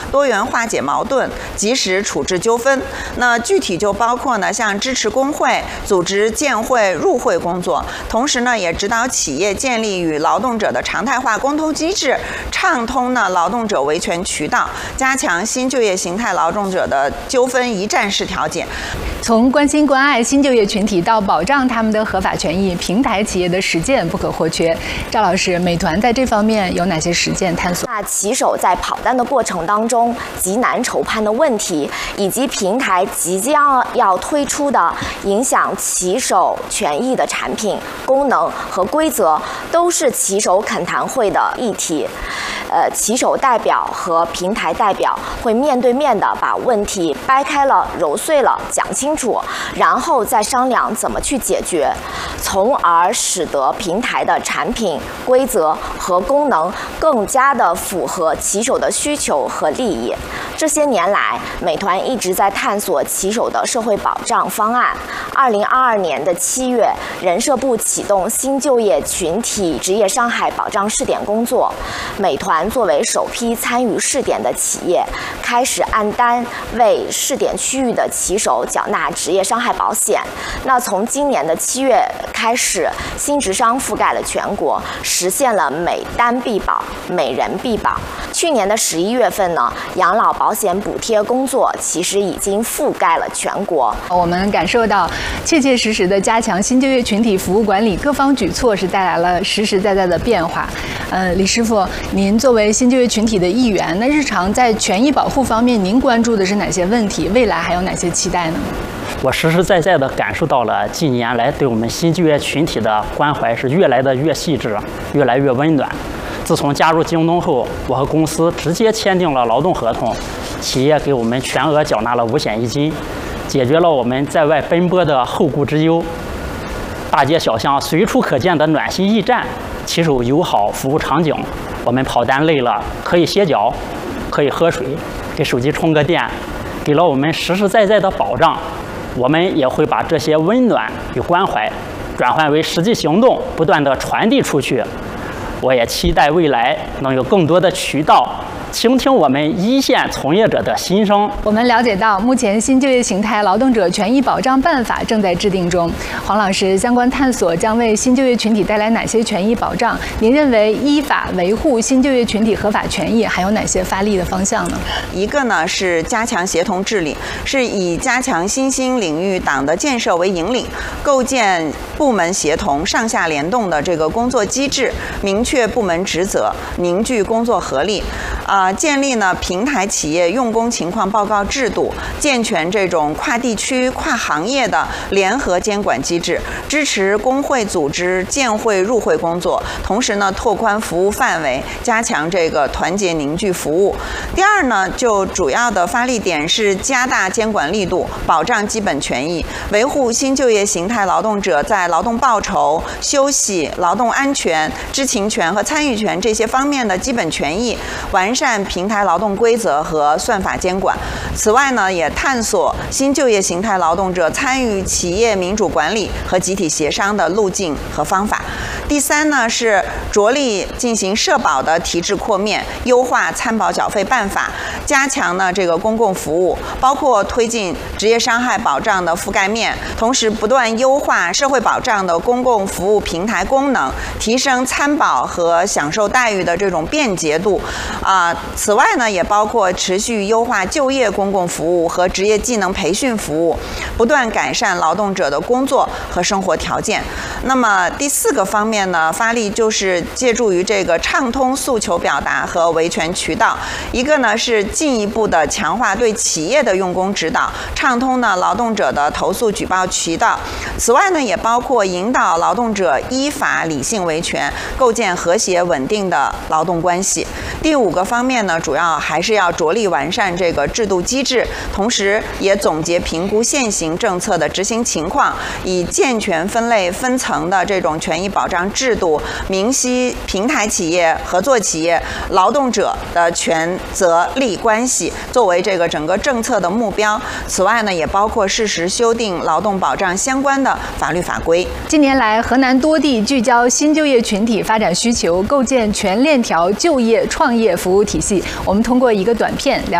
多元化解矛盾、及时处置纠纷。那具体就包括呢，像支持工会、组织建会、入会工作，同时呢，也指导企业建立与劳动者的常态化沟通机制，畅通呢劳动者维权渠道，加强新就业形态劳动者的纠纷一站式调解。 从关心关爱新就业群体到保障他们的合法权益，平台企业的实践不可或缺。赵老师，美团在这方面有哪些实践探索？ 那骑手在跑单的过程当中极难筹判的问题，以及平台即将要推出的影响骑手权益的产品、功能和规则，都是骑手恳谈会的议题。骑手代表和平台代表会面对面的把问题掰开了、揉碎了讲清楚，然后再商量怎么去解决，从而使得平台的产品、规则和功能更加的符合骑手的需求和利益。这些年来，美团一直在探索骑手的社会保障方案。2022年的7月，人社部启动新就业群体职业伤害保障试点工作。美团作为首批参与试点的企业，开始按单为试点区域的骑手缴纳职业伤害保险。那从今年的7月开始，新职商覆盖了全国，实现了每单必保、每人必保。去年的11月份呢，养老保险补贴工作其实已经覆盖了全国。 我们感受到切切实实的加强新就业群体服务管理各方举措是带来了实实在在的变化。李师傅，您作为新就业群体的一员，那日常在权益保护方面，您关注的是哪些问题？未来还有哪些期待呢？ 我实实在在地感受到了近年来对我们新就业群体的关怀是越来越细致，越来越温暖。自从加入京东后，我和公司直接签订了劳动合同，企业给我们全额缴纳了五险一金，解决了我们在外奔波的后顾之忧。大街小巷随处可见的暖心驿站，骑手友好服务场景，我们跑单累了可以歇脚，可以喝水，给手机充个电，给了我们实实在在的保障。我们也会把这些温暖与关怀转换为实际行动，不断地传递出去。我也期待未来能有更多的渠道倾听我们一线从业者的心声。 我们了解到，目前新就业形态劳动者权益保障办法正在制定中。黄老师，相关探索将为新就业群体带来哪些权益保障？您认为依法维护新就业群体合法权益还有哪些发力的方向呢？ 一个呢是加强协同治理，是以加强新兴领域党的建设为引领，构建部门协同、上下联动的这个工作机制，明确部门职责，凝聚工作合力。建立呢平台企业用工情况报告制度，健全这种跨地区、跨行业的联合监管机制，支持工会组织建会入会工作，同时呢拓宽服务范围，加强这个团结凝聚服务。第二呢，就主要的发力点是加大监管力度，保障基本权益，维护新就业形态劳动者在劳动报酬、休息、劳动安全、知情权和参与权这些方面的基本权益，完善平台劳动规则和算法监管。此外呢，也探索新就业形态劳动者参与企业民主管理和集体协商的路径和方法。第三呢，是着力进行社保的提质扩面，优化参保缴费办法，加强呢这个公共服务，包括推进职业伤害保障的覆盖面，同时不断优化社会保障的公共服务平台功能，提升参保和享受待遇的这种便捷度。此外呢，也包括持续优化就业公共服务和职业技能培训服务，不断改善劳动者的工作和生活条件。那么第四个方面呢，发力就是借助于这个畅通诉求表达和维权渠道。一个呢是进一步的强化对企业的用工指导，畅通呢劳动者的投诉举报渠道。此外呢，也包括引导劳动者依法理性维权，构建和谐稳定的劳动关系。第五个方面呢，主要还是要着力完善这个制度机制，同时也总结评估现行政策的执行情况，以健全分类分层的这种权益保障制度，明晰平台企业、合作企业、劳动者的权责利关系，作为这个整个政策的目标。此外呢，也包括适时修订劳动保障相关的法律法规。 近年来，河南多地聚焦新就业群体发展需求，构建全链条就业创业服务体系。我们通过一个短片了